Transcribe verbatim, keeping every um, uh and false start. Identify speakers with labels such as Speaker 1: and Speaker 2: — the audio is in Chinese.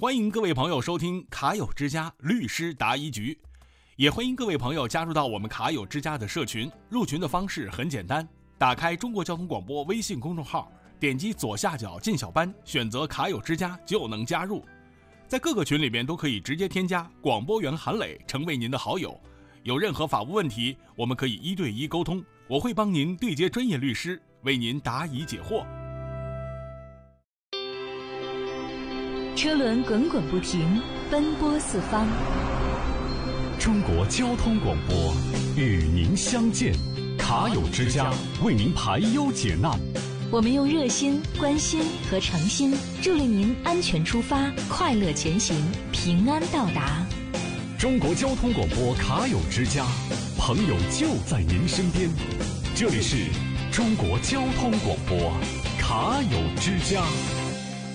Speaker 1: 欢迎各位朋友收听卡友之家律师答疑局，也欢迎各位朋友加入到我们卡友之家的社群。入群的方式很简单，打开中国交通广播微信公众号，点击左下角进小班，选择卡友之家就能加入。在各个群里边都可以直接添加广播员韩磊成为您的好友。有任何法务问题，我们可以一对一沟通，我会帮您对接专业律师，为您答疑解惑。
Speaker 2: 车轮滚滚不停，奔波四方。
Speaker 3: 中国交通广播与您相见，卡友之家为您排忧解难。
Speaker 2: 我们用热心、关心和诚心，助力您安全出发，快乐前行，平安到达。
Speaker 3: 中国交通广播卡友之家，朋友就在您身边。这里是中国交通广播卡友之家。